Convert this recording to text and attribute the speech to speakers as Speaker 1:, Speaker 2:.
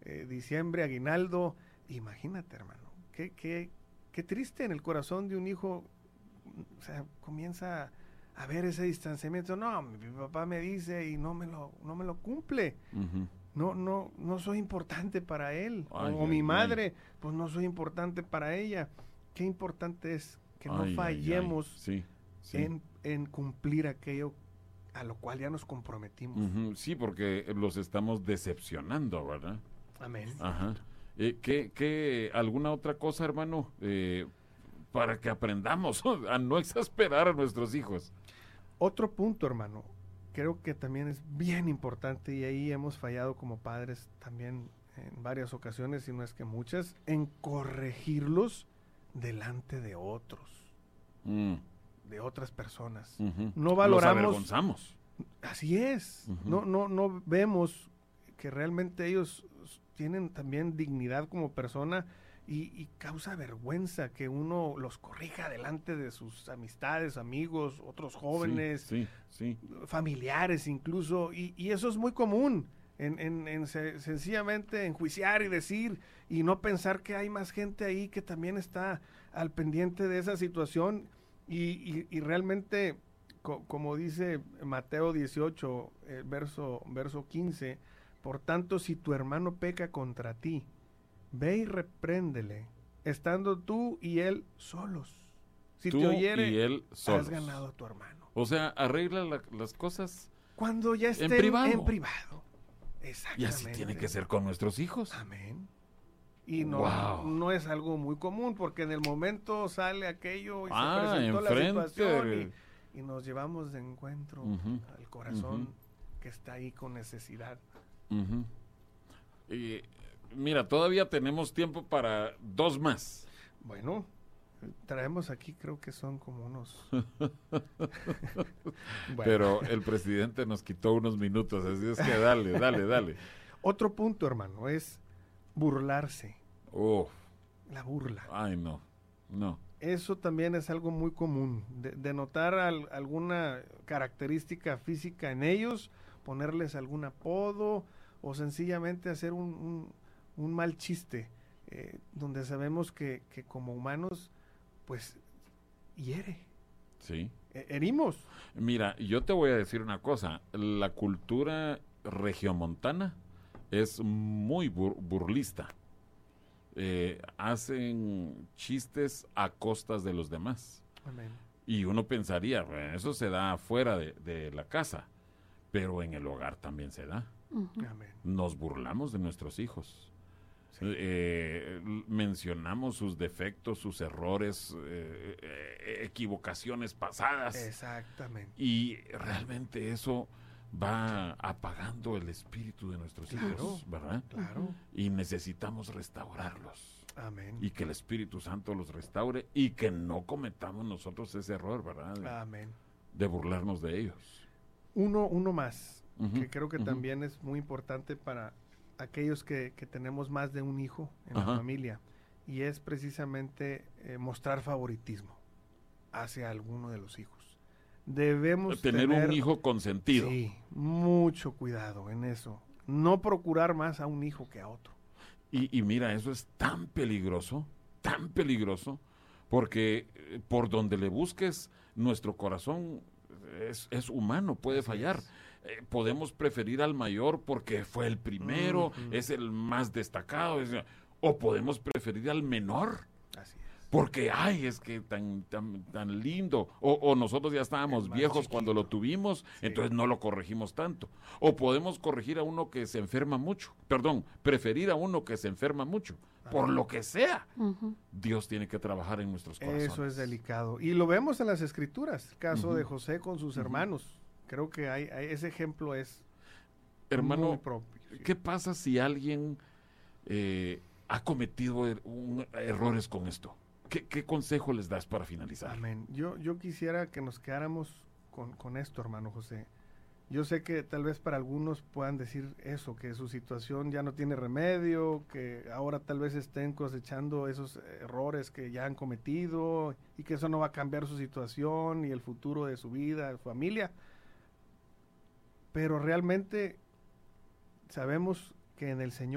Speaker 1: diciembre, aguinaldo. Imagínate, hermano, qué triste en el corazón de un hijo, o sea, comienza a ver ese distanciamiento. No, mi papá me dice y no me lo cumple.
Speaker 2: Ujú.
Speaker 1: No soy importante para él.
Speaker 2: Ay,
Speaker 1: O mi
Speaker 2: ay,
Speaker 1: madre, pues no soy importante para ella. Qué importante es que no
Speaker 2: ay,
Speaker 1: fallemos
Speaker 2: sí, sí.
Speaker 1: en cumplir aquello a lo cual ya nos comprometimos.
Speaker 2: Ujú, sí, porque los estamos decepcionando, ¿verdad?
Speaker 1: Amén.
Speaker 2: Ajá. ¿Qué alguna otra cosa, hermano, para que aprendamos a no exasperar a nuestros hijos?
Speaker 1: Otro punto, hermano, creo que también es bien importante, y ahí hemos fallado como padres también en varias ocasiones, si no es que muchas, en corregirlos delante de otros,
Speaker 2: Mm,
Speaker 1: de otras personas.
Speaker 2: ujú.
Speaker 1: No
Speaker 2: Los
Speaker 1: valoramos.
Speaker 2: avergonzamos.
Speaker 1: Así es.
Speaker 2: Ujú.
Speaker 1: No vemos que realmente ellos tienen también dignidad como persona, y causa vergüenza que uno los corrija delante de sus amistades, amigos, otros jóvenes,
Speaker 2: Sí, sí,
Speaker 1: familiares incluso, y eso es muy común, sencillamente enjuiciar y decir, y no pensar que hay más gente ahí que también está al pendiente de esa situación, y realmente, como dice Mateo 18, verso 15, por tanto, si tu hermano peca contra ti, ve y repréndele, estando tú y él solos. Si
Speaker 2: Tú
Speaker 1: te oyere,
Speaker 2: y él solos.
Speaker 1: has ganado a tu hermano.
Speaker 2: O sea, arregla las cosas
Speaker 1: Cuando ya estén en privado. Exactamente.
Speaker 2: Y así tiene que ser con nuestros hijos.
Speaker 1: Amén. Y
Speaker 2: Wow.
Speaker 1: no es algo muy común, porque en el momento sale aquello y se presentó
Speaker 2: enfrente.
Speaker 1: la situación, y nos llevamos de encuentro
Speaker 2: Ujú,
Speaker 1: al corazón
Speaker 2: ujú.
Speaker 1: que está ahí con necesidad.
Speaker 2: Ujú. Y, mira, todavía tenemos tiempo para 2 más.
Speaker 1: Bueno, traemos aquí, creo que son como unos... Bueno.
Speaker 2: Pero el presidente nos quitó unos minutos, así es que dale.
Speaker 1: Otro punto, hermano, es burlarse.
Speaker 2: Uf,
Speaker 1: La burla.
Speaker 2: ay, no.
Speaker 1: Eso también es algo muy común, de notar alguna característica física en ellos, ponerles algún apodo, o sencillamente hacer un mal chiste, donde sabemos que como humanos, pues, hiere.
Speaker 2: Sí.
Speaker 1: Herimos.
Speaker 2: Mira, yo te voy a decir una cosa. La cultura regiomontana es muy burlista. Hacen chistes a costas de los demás.
Speaker 1: Amén.
Speaker 2: Y uno pensaría, bueno, eso se da fuera de la casa, pero en el hogar también se da.
Speaker 1: Amén.
Speaker 2: Nos burlamos de nuestros hijos.
Speaker 1: Sí.
Speaker 2: Mencionamos sus defectos, sus errores, equivocaciones pasadas.
Speaker 1: Exactamente.
Speaker 2: Y realmente eso va apagando el espíritu de nuestros hijos, ¿verdad?
Speaker 1: Claro.
Speaker 2: Y necesitamos restaurarlos.
Speaker 1: Amén.
Speaker 2: Y que el Espíritu Santo los restaure y que no cometamos nosotros ese error, ¿verdad?
Speaker 1: Amén.
Speaker 2: De burlarnos de ellos.
Speaker 1: Uno más,
Speaker 2: Ujú,
Speaker 1: que creo que
Speaker 2: ujú.
Speaker 1: también es muy importante para aquellos que tenemos más de un hijo en
Speaker 2: Ajá.
Speaker 1: la familia, y es precisamente mostrar favoritismo hacia alguno de los hijos. Debemos
Speaker 2: Tener un hijo consentido.
Speaker 1: Sí, mucho cuidado en eso. No procurar más a un hijo que a otro.
Speaker 2: Y mira, eso es tan peligroso, porque por donde le busques, nuestro corazón es humano, puede
Speaker 1: Así
Speaker 2: fallar.
Speaker 1: es.
Speaker 2: Podemos preferir al mayor porque fue el primero,
Speaker 1: Ujú.
Speaker 2: es el más destacado, o podemos preferir al menor.
Speaker 1: Así es.
Speaker 2: Porque, ay, es que tan lindo. O nosotros ya estábamos
Speaker 1: El más
Speaker 2: viejos
Speaker 1: chiquito.
Speaker 2: cuando lo tuvimos,
Speaker 1: Sí.
Speaker 2: entonces no lo corregimos tanto. O podemos corregir a uno que se enferma mucho. Perdón, preferir a uno que se enferma mucho. Por lo que sea. Dios tiene que trabajar en nuestros corazones.
Speaker 1: Eso es delicado. Y lo vemos en las Escrituras. El caso
Speaker 2: Ujú.
Speaker 1: de José con sus hermanos. Creo que ese ejemplo es muy
Speaker 2: Hermano,
Speaker 1: propio. Sí.
Speaker 2: ¿qué pasa si alguien ha cometido errores con esto? ¿Qué consejo les das para finalizar?
Speaker 1: Amén. Yo quisiera que nos quedáramos con esto, hermano José. Yo sé que tal vez para algunos puedan decir eso, que su situación ya no tiene remedio, que ahora tal vez estén cosechando esos errores que ya han cometido, y que eso no va a cambiar su situación y el futuro de su vida, de su familia. Pero realmente sabemos que en el Señor